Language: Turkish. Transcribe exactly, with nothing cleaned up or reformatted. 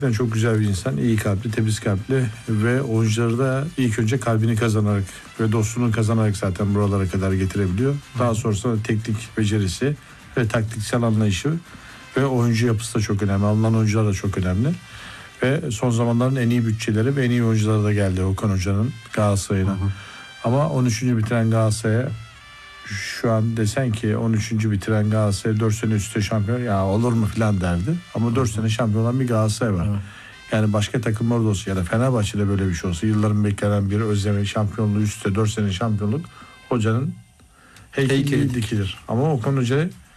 Çok güzel bir insan, iyi kalpli, temiz kalpli ve oyuncuları da ilk önce kalbini kazanarak ve dostluğunu kazanarak zaten buralara kadar getirebiliyor. Daha sonrasında teknik becerisi ve taktiksel anlayışı ve oyuncu yapısı da çok önemli. Alınan oyuncular da çok önemli. Ve son zamanların en iyi bütçeleri ve en iyi oyuncuları da geldi Okan Hoca'nın Galatasaray'ına. Ama on üçüncü bitiren Galatasaray'a şu an desen ki on üçüncü bitiren Galatasaray dört sene üstte şampiyon, ya olur mu filan derdi. Ama dört sene şampiyon olan bir Galatasaray var. Evet. Yani başka takımlar da olsa ya da Fenerbahçe'de böyle bir şey olsa, yılların beklenen bir özlemi, şampiyonluğu üstte dört sene şampiyonluk, hocanın heykeli dikilir. Ama Okan Hoca